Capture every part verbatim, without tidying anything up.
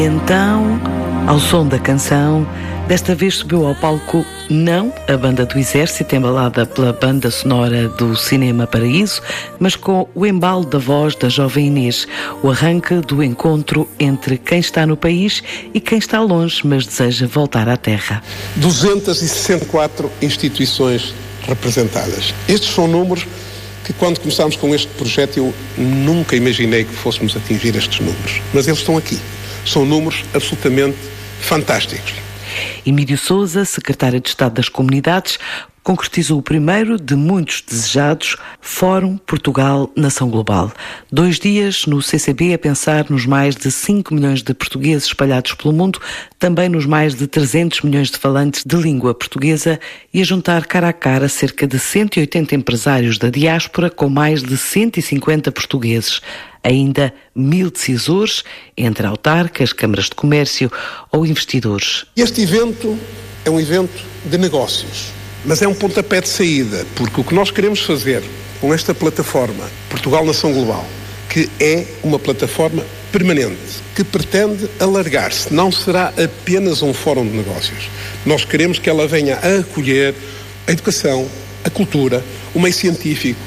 Então, ao som da canção, desta vez subiu ao palco não a banda do Exército, embalada pela banda sonora do Cinema Paraíso, mas com o embalo da voz da jovem Inês, o arranque do encontro entre quem está no país e quem está longe, mas deseja voltar à terra. duzentas e sessenta e quatro instituições representadas. Estes são números que, quando começámos com este projeto, eu nunca imaginei que fôssemos atingir estes números. Mas eles estão aqui. São números absolutamente fantásticos. Emílio Sousa, secretário de Estado das Comunidades, concretizou o primeiro de muitos desejados Fórum Portugal Nação Global. Dois dias no C C B a pensar nos mais de cinco milhões de portugueses espalhados pelo mundo, também nos mais de trezentos milhões de falantes de língua portuguesa e a juntar cara a cara cerca de cento e oitenta empresários da diáspora com mais de cento e cinquenta portugueses. Ainda mil decisores, entre autarcas, câmaras de comércio ou investidores. Este evento é um evento de negócios, mas é um pontapé de saída, porque o que nós queremos fazer com esta plataforma Portugal Nação Global, que é uma plataforma permanente, que pretende alargar-se, não será apenas um fórum de negócios. Nós queremos que ela venha a acolher a educação, a cultura, o meio científico,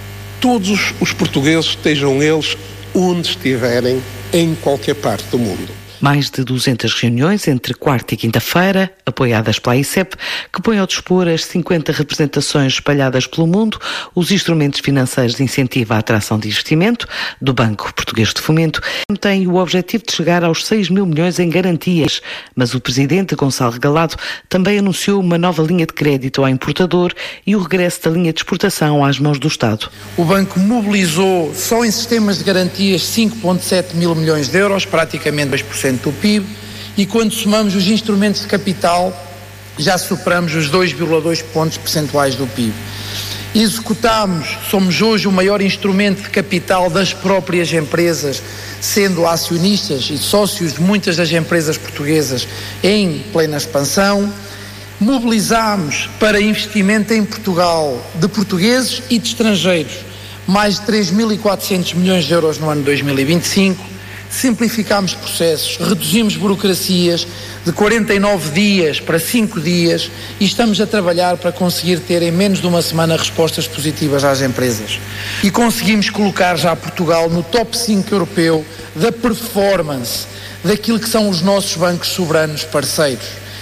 todos os portugueses, estejam eles onde estiverem, em qualquer parte do mundo. Mais de duzentas reuniões entre quarta e quinta-feira, apoiadas pela I C E P, que põe ao dispor as cinquenta representações espalhadas pelo mundo, os instrumentos financeiros de incentivo à atração de investimento do Banco Português de Fomento, tem o objetivo de chegar aos seis mil milhões em garantias, mas o presidente Gonçalo Regalado também anunciou uma nova linha de crédito ao importador e o regresso da linha de exportação às mãos do Estado. O banco mobilizou só em sistemas de garantias cinco vírgula sete mil milhões de euros, praticamente dois por cento do P I B, e quando somamos os instrumentos de capital já superamos os dois vírgula dois pontos percentuais do P I B. Executámos, somos hoje o maior instrumento de capital das próprias empresas, sendo acionistas e sócios de muitas das empresas portuguesas em plena expansão. Mobilizámos para investimento em Portugal de portugueses e de estrangeiros mais de três mil e quatrocentos milhões de euros no ano dois mil e vinte e cinco. Simplificámos processos, reduzimos burocracias de quarenta e nove dias para cinco dias e estamos a trabalhar para conseguir ter em menos de uma semana respostas positivas às empresas. E conseguimos colocar já Portugal no top cinco europeu da performance daquilo que são os nossos bancos soberanos parceiros.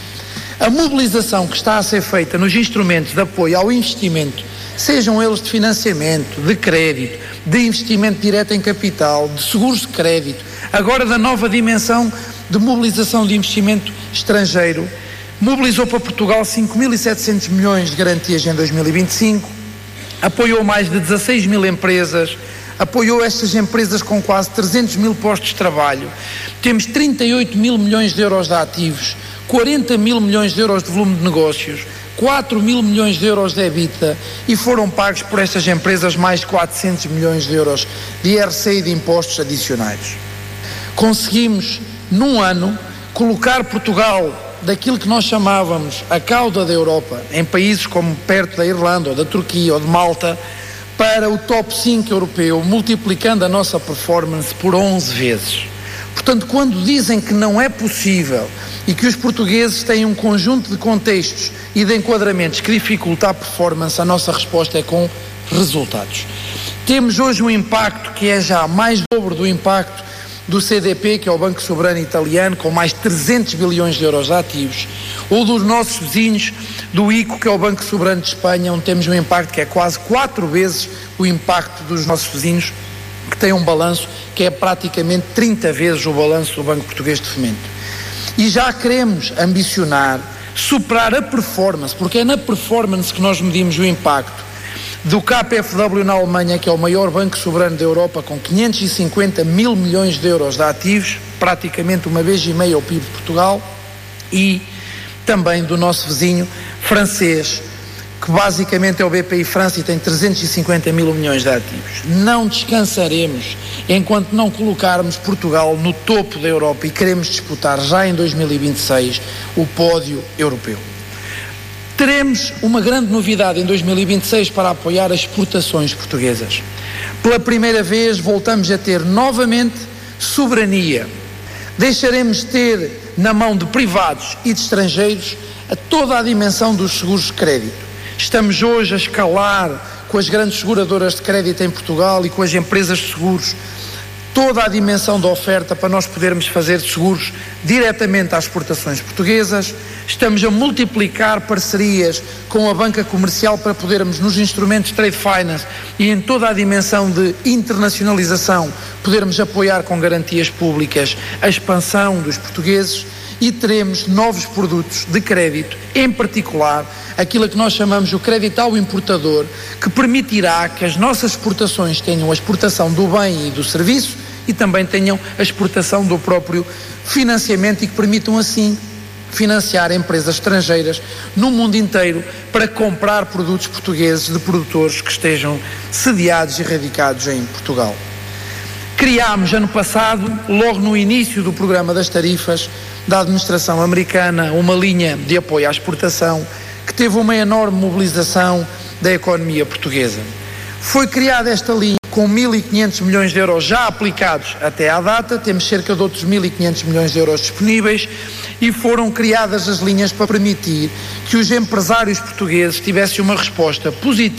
A mobilização que está a ser feita nos instrumentos de apoio ao investimento, sejam eles de financiamento, de crédito, de investimento direto em capital, de seguros de crédito, agora da nova dimensão de mobilização de investimento estrangeiro, mobilizou para Portugal cinco mil e setecentos milhões de garantias em dois mil e vinte e cinco, apoiou mais de dezasseis mil empresas, apoiou estas empresas com quase trezentos mil postos de trabalho, temos trinta e oito mil milhões de euros de ativos, quarenta mil milhões de euros de volume de negócios, quatro mil milhões de euros de EBITDA e foram pagos por estas empresas mais de quatrocentos milhões de euros de I R C e de impostos adicionais. Conseguimos, num ano, colocar Portugal daquilo que nós chamávamos a cauda da Europa, em países como perto da Irlanda, ou da Turquia, ou de Malta, para o top cinco europeu, multiplicando a nossa performance por onze vezes. Portanto, quando dizem que não é possível e que os portugueses têm um conjunto de contextos e de enquadramentos que dificulta a performance, a nossa resposta é com resultados. Temos hoje um impacto que é já mais dobro do impacto do C D P, que é o Banco Soberano Italiano, com mais de trezentos bilhões de euros de ativos, ou dos nossos vizinhos do I C O, que é o Banco Soberano de Espanha, onde temos um impacto que é quase quatro vezes o impacto dos nossos vizinhos, que tem um balanço que é praticamente trinta vezes o balanço do Banco Português de Fomento. E já queremos ambicionar, superar a performance, porque é na performance que nós medimos o impacto do K F W na Alemanha, que é o maior banco soberano da Europa, com quinhentos e cinquenta mil milhões de euros de ativos, praticamente uma vez e meia ao P I B de Portugal, e também do nosso vizinho francês, que basicamente é o B P I França e tem trezentos e cinquenta mil milhões de ativos. Não descansaremos enquanto não colocarmos Portugal no topo da Europa e queremos disputar já em dois mil e vinte e seis o pódio europeu. Teremos uma grande novidade em dois mil e vinte e seis para apoiar as exportações portuguesas. Pela primeira vez voltamos a ter novamente soberania Deixaremos de ter na mão de privados e de estrangeiros a toda a dimensão dos seguros de crédito. Estamos hoje a escalar com as grandes seguradoras de crédito em Portugal e com as empresas de seguros toda a dimensão da oferta para nós podermos fazer seguros diretamente às exportações portuguesas. Estamos a multiplicar parcerias com a banca comercial para podermos, nos instrumentos de trade finance e em toda a dimensão de internacionalização, podermos apoiar com garantias públicas a expansão dos portugueses, e teremos novos produtos de crédito, em particular aquilo que nós chamamos o crédito ao importador, que permitirá que as nossas exportações tenham a exportação do bem e do serviço e também tenham a exportação do próprio financiamento e que permitam assim financiar empresas estrangeiras no mundo inteiro para comprar produtos portugueses de produtores que estejam sediados e radicados em Portugal. Criámos ano passado, logo no início do programa das tarifas da administração americana, uma linha de apoio à exportação que teve uma enorme mobilização da economia portuguesa. Foi criada esta linha com mil e quinhentos milhões de euros já aplicados até à data, temos cerca de outros mil e quinhentos milhões de euros disponíveis e foram criadas as linhas para permitir que os empresários portugueses tivessem uma resposta positiva